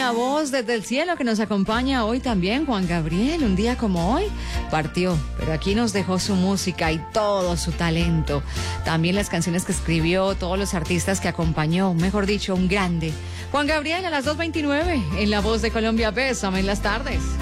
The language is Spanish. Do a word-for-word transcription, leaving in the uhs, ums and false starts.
la voz desde el cielo que nos acompaña hoy también, Juan Gabriel. Un día como hoy partió, pero aquí nos dejó su música y todo su talento. También las canciones que escribió, todos los artistas que acompañó, mejor dicho, un grande. Juan Gabriel a las dos veintinueve en La Voz de Colombia. Bésame en las tardes.